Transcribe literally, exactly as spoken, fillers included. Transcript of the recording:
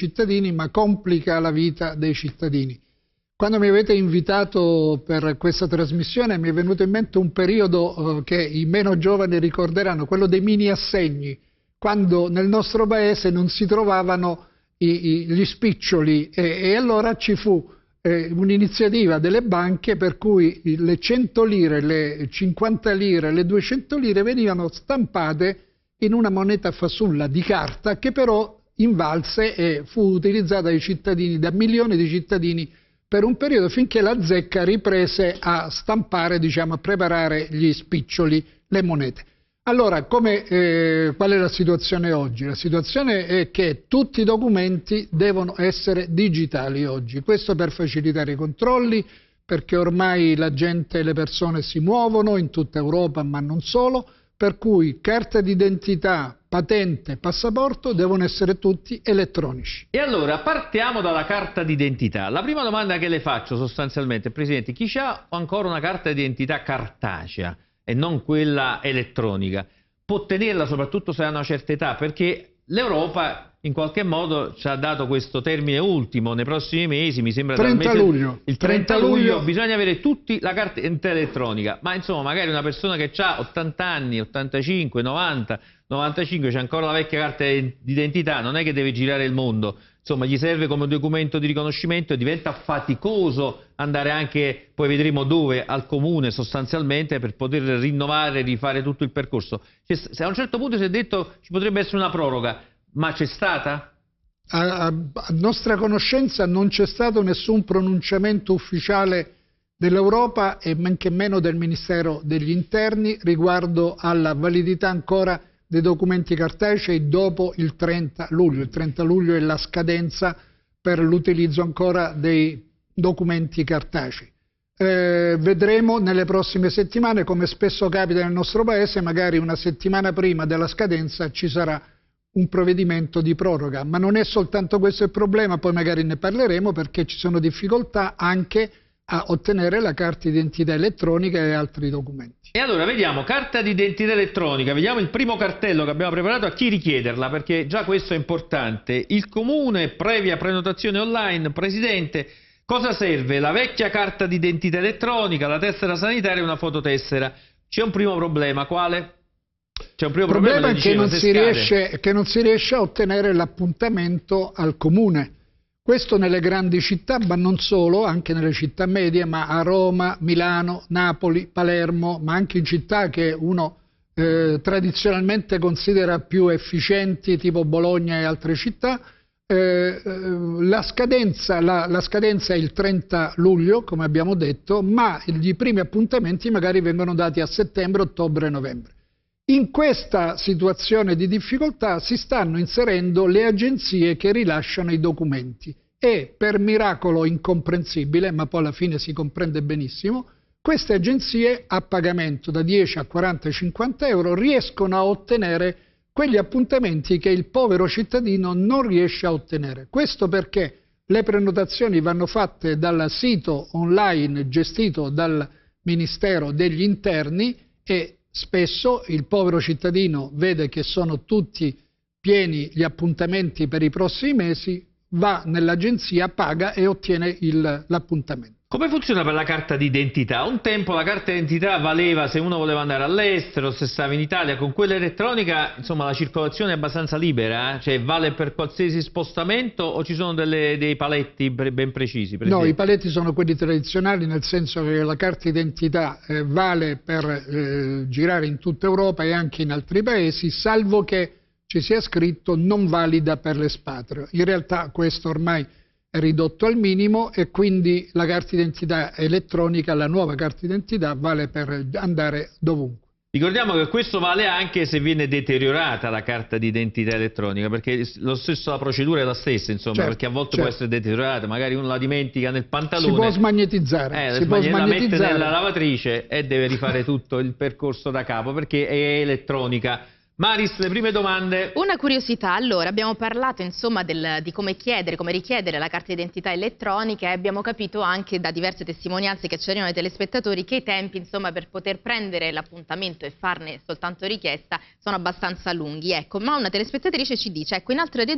cittadini, ma complica la vita dei cittadini. Quando mi avete invitato per questa trasmissione mi è venuto in mente un periodo eh, che i meno giovani ricorderanno, quello dei mini assegni, quando nel nostro paese non si trovavano i, i, gli spiccioli e, e allora ci fu eh, un'iniziativa delle banche per cui le cento lire, le cinquanta lire, le duecento lire venivano stampate in una moneta fasulla di carta che però invalse e fu utilizzata dai cittadini, da milioni di cittadini per un periodo finché la zecca riprese a stampare, diciamo, a preparare gli spiccioli, le monete. Allora, come, eh, qual è la situazione oggi? La situazione è che tutti i documenti devono essere digitali oggi, questo per facilitare i controlli, perché ormai la gente, le persone si muovono in tutta Europa, ma non solo, per cui carta d'identità, patente, passaporto devono essere tutti elettronici. E allora partiamo dalla carta d'identità. La prima domanda che le faccio sostanzialmente, Presidente, chi ha ancora una carta d'identità cartacea e non quella elettronica può tenerla soprattutto se ha una certa età, perché l'Europa in qualche modo ci ha dato questo termine ultimo nei prossimi mesi, mi sembra trenta luglio. Il trenta luglio bisogna avere tutti la carta d'identità elettronica, ma insomma magari una persona che ha ottanta anni, ottantacinque, novanta, novantacinque, c'è ancora la vecchia carta d'identità, non è che deve girare il mondo, insomma gli serve come documento di riconoscimento e diventa faticoso andare anche, poi vedremo dove, al comune sostanzialmente per poter rinnovare, rifare tutto il percorso. Cioè, se a un certo punto si è detto ci potrebbe essere una proroga, ma c'è stata? A, a, a nostra conoscenza non c'è stato nessun pronunciamento ufficiale dell'Europa e men che meno del Ministero degli Interni riguardo alla validità ancora dei documenti cartacei dopo il trenta luglio. Il trenta luglio è la scadenza per l'utilizzo ancora dei documenti cartacei. Eh, vedremo nelle prossime settimane, come spesso capita nel nostro Paese, magari una settimana prima della scadenza ci sarà un provvedimento di proroga, ma non è soltanto questo il problema, poi magari ne parleremo, perché ci sono difficoltà anche a ottenere la carta d'identità elettronica e altri documenti. E allora vediamo, carta d'identità elettronica, vediamo il primo cartello che abbiamo preparato, a chi richiederla, perché già questo è importante. Il comune, previa prenotazione online. Presidente, cosa serve? La vecchia carta d'identità elettronica, la tessera sanitaria e una fototessera. C'è un primo problema, quale? C'è un primo Il problema, problema è che non, si riesce, che non si riesce a ottenere l'appuntamento al comune. Questo nelle grandi città, ma non solo, anche nelle città medie, ma a Roma, Milano, Napoli, Palermo, ma anche in città che uno eh, tradizionalmente considera più efficienti, tipo Bologna e altre città. Eh, la, scadenza, la, la scadenza è il trenta luglio, come abbiamo detto, ma i primi appuntamenti magari vengono dati a settembre, ottobre e novembre. In questa situazione di difficoltà si stanno inserendo le agenzie che rilasciano i documenti e, per miracolo incomprensibile, ma poi alla fine si comprende benissimo, queste agenzie a pagamento da dieci a quaranta a cinquanta euro riescono a ottenere quegli appuntamenti che il povero cittadino non riesce a ottenere. Questo perché le prenotazioni vanno fatte dal sito online gestito dal Ministero degli Interni e spesso il povero cittadino vede che sono tutti pieni gli appuntamenti per i prossimi mesi, va nell'agenzia, paga e ottiene l'appuntamento. Come funziona per la carta d'identità? Un tempo la carta d'identità valeva se uno voleva andare all'estero, se stava in Italia. Con quella elettronica, insomma, la circolazione è abbastanza libera, eh? Cioè vale per qualsiasi spostamento o ci sono delle, dei paletti ben precisi? No, i paletti sono quelli tradizionali, nel senso che la carta d'identità eh, vale per eh, girare in tutta Europa e anche in altri paesi, salvo che ci sia scritto non valida per l'espatrio. In realtà questo ormai è ridotto al minimo e quindi la carta d'identità elettronica, la nuova carta d'identità, vale per andare dovunque. Ricordiamo che questo vale anche se viene deteriorata la carta d'identità elettronica, perché lo stesso, la procedura è la stessa, insomma, certo, perché a volte certo. può essere deteriorata, magari uno la dimentica nel pantalone. Si può smagnetizzare. Eh, si può la mette smagnetizzare. nella lavatrice e deve rifare tutto il percorso da capo, perché è elettronica. Maris, le prime domande. Una curiosità, allora, abbiamo parlato insomma del, di come chiedere, come richiedere la carta d'identità elettronica e abbiamo capito anche da diverse testimonianze che ci arrivano ai telespettatori che i tempi insomma per poter prendere l'appuntamento e farne soltanto richiesta sono abbastanza lunghi. Ecco, ma una telespettatrice ci dice, ecco, in altre